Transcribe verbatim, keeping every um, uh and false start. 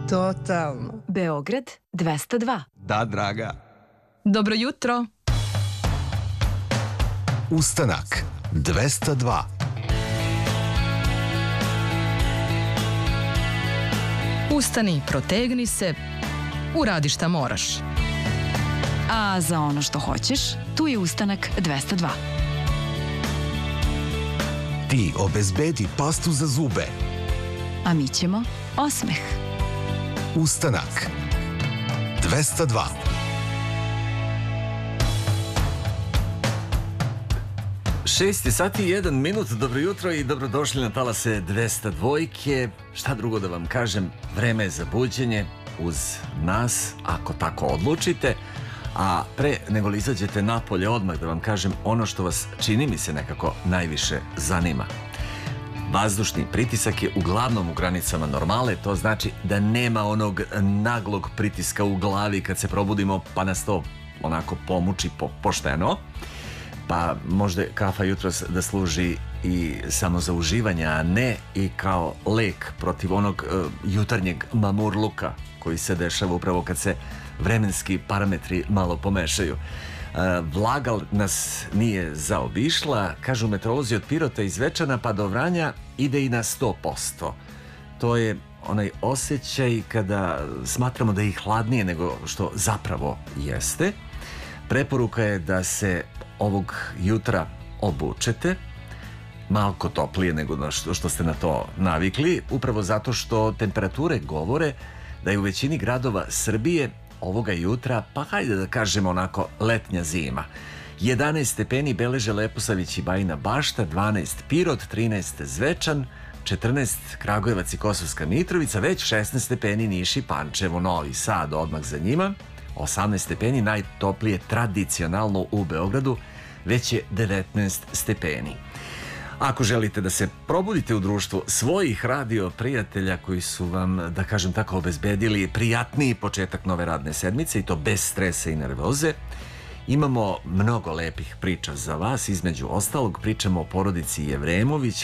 Totalno. Beograd dvesta dva. Da, draga. Dobro jutro. Ustanak dvesta dva. Ustani, protegni se, uradi šta moraš. A za ono što hoćeš, tu je Ustanak dvesta dva. Ti obezbedi pastu za zube. A mi ćemo osmeh. Ustanak dvesta dva. Šest je sati i jedan minut, dobro jutro i dobrodošli na talase dvesta dvojke. Šta drugo da vam kažem, vreme je za buđenje uz nas, ako tako odlučite. A pre nego li izađete napolje, odmah da vam kažem ono što vas, čini mi se, nekako najviše zanima. Vazdušni pritisak je uglavnom u granicama normale, to znači da nema onog naglog pritiska u glavi kad se probudimo pa nas to onako pomuči po, pošteno. Pa možda kafa jutros da služi i samo za uživanje, a ne i kao lek protiv onog uh, jutarnjeg mamurluka koji se dešava upravo kad se vremenski parametri malo pomešaju. Uh, vlaga nas nije zaobišla, kažu meteorolozi od Pirota i Zvečana pa do Vranja ide i na sto posto. To je onaj osjećaj kada smatramo da je hladnije nego što zapravo jeste. Preporuka je da se ovog jutra obučete malko toplije nego što, što ste na to navikli, upravo zato što temperature govore da je u većini gradova Srbije ovoga jutra, pa hajde da kažemo onako, letnja zima. jedanaest stepeni beleže Leposavić i Bajina Bašta, dvanaest Pirot, trinaest Zvečan, četrnaest Kragujevac i Kosovska Mitrovica, već šesnaest stepeni Niš i Pančevo, Novi Sad odmah za njima, osamnaest stepeni najtoplije tradicionalno u Beogradu, već je devetnaest stepeni. Ako želite da se probudite u društvu svojih radio prijatelja koji su vam, da kažem tako, obezbedili prijatniji početak nove radne sedmice i to bez stresa i nervoze, imamo mnogo lepih priča za vas. Između ostalog pričamo o porodici Jevremović